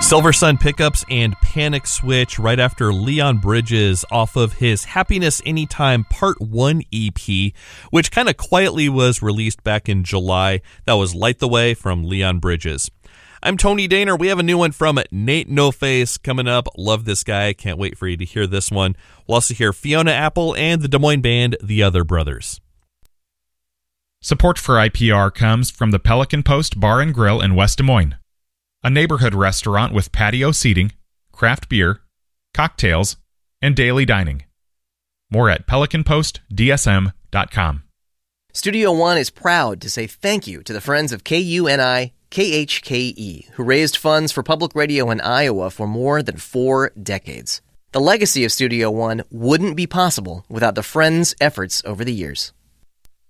Silver Sun Pickups and Panic Switch right after Leon Bridges off of his Happiness Anytime Part 1 EP, which kind of quietly was released back in July. That was Light the Way from Leon Bridges. I'm Tony Daner. We have a new one from Nate No Face coming up. Love this guy. Can't wait for you to hear this one. We'll also hear Fiona Apple and the Des Moines band The Other Brothers. Support for IPR comes from the Pelican Post Bar and Grill in West Des Moines, a neighborhood restaurant with patio seating, craft beer, cocktails, and daily dining. More at pelicanpostdsm.com. Studio One is proud to say thank you to the friends of KUNI KHKE, who raised funds for public radio in Iowa for more than 4 decades. The legacy of Studio One wouldn't be possible without the friends' efforts over the years.